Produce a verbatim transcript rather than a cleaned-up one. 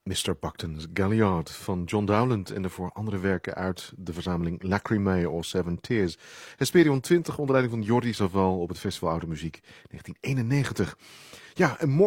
mister Buckton's Galliard van John Dowland en daarvoor andere werken uit de verzameling Lacrimae or Seven Tears. Hesperion twintig onder leiding van Jordi Savall op het Festival Oude Muziek negentien eenennegentig. Ja, en morgen